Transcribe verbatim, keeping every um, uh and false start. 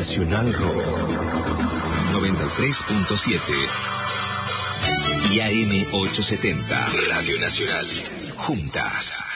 Nacional Rock noventa y tres punto siete y A M ochocientos setenta Radio Nacional. Juntas.